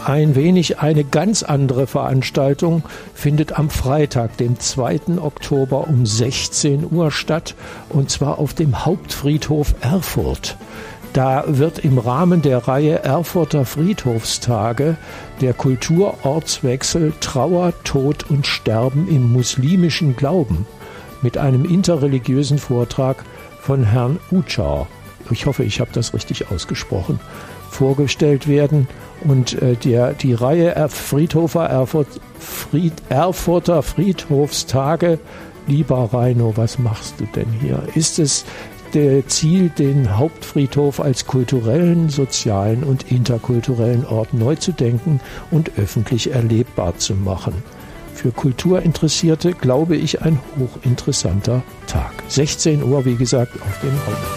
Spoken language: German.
Eine ganz andere Veranstaltung findet am Freitag, dem 2. Oktober um 16 Uhr statt, und zwar auf dem Hauptfriedhof Erfurt. Da wird im Rahmen der Reihe Erfurter Friedhofstage der Kulturortswechsel Trauer, Tod und Sterben im muslimischen Glauben mit einem interreligiösen Vortrag von Herrn Ucar, ich hoffe, ich habe das richtig ausgesprochen, vorgestellt werden. Und die Reihe Erfurter Friedhofstage, lieber Reino, was machst du denn hier? Ist es der Ziel, den Hauptfriedhof als kulturellen, sozialen und interkulturellen Ort neu zu denken und öffentlich erlebbar zu machen? Für Kulturinteressierte, glaube ich, ein hochinteressanter Tag. 16 Uhr, wie gesagt, auf dem Hauptfriedhof.